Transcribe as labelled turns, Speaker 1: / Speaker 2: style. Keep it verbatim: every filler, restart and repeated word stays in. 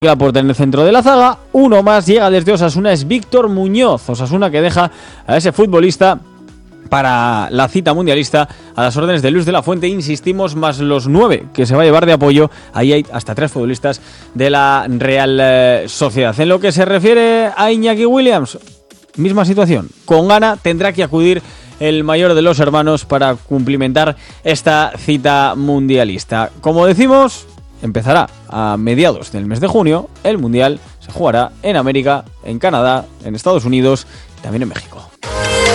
Speaker 1: la puerta en el centro de la zaga. Uno más llega desde Osasuna, es Víctor Muñoz. Osasuna que deja a ese futbolista para la cita mundialista a las órdenes de Luis de la Fuente, insistimos, más los nueve que se va a llevar de apoyo. Ahí hay hasta tres futbolistas de la Real eh, Sociedad. En lo que se refiere a Iñaki Williams, misma situación. Con gana tendrá que acudir el mayor de los hermanos para cumplimentar esta cita mundialista. Como decimos, empezará a mediados del mes de junio. El Mundial se jugará en América, en Canadá, en Estados Unidos y también en México.